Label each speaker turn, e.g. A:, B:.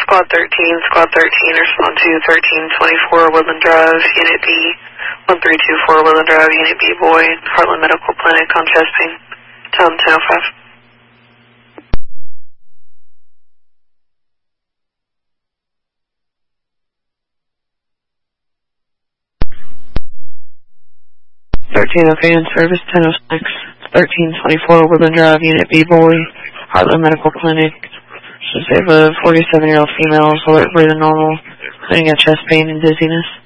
A: Squad 13, respond to 1324 Woodland Drive, Unit B, 1324 Woodland Drive, Unit B, boy, Heartland Medical Clinic on chest pain. Time 10:05. Okay, in service 1006, 1324 Woodland Drive, Unit B, boy, Heartland Medical Clinic. Should say a 47-year-old female, alert breathing normal, including a chest pain and dizziness.